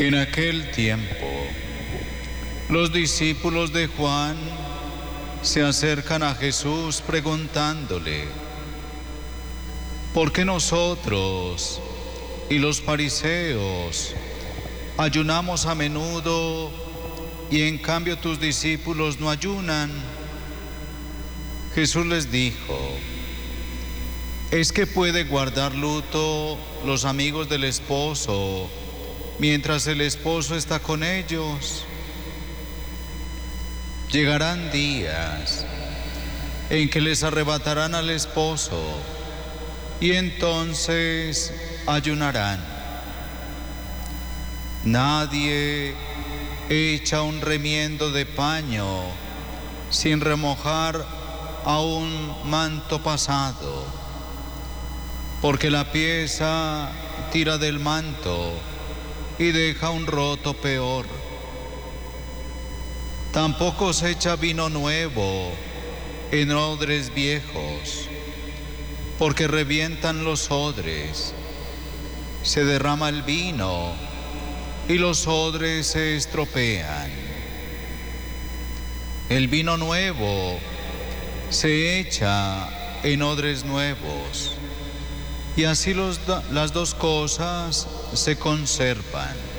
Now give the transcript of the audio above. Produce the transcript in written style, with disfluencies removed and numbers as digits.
En aquel tiempo, los discípulos de Juan se acercan a Jesús preguntándole: ¿por qué nosotros y los fariseos ayunamos a menudo y en cambio tus discípulos no ayunan? Jesús les dijo: ¿es que puede guardar luto los amigos del esposo mientras el esposo está con ellos? Llegarán días en que les arrebatarán al esposo y entonces ayunarán. Nadie echa un remiendo de paño sin remojar a un manto pasado, porque la pieza tira del manto y deja un roto peor. Tampoco se echa vino nuevo en odres viejos, porque revientan los odres, se derrama el vino y los odres se estropean. El vino nuevo se echa en odres nuevos, y así las dos cosas se conservan.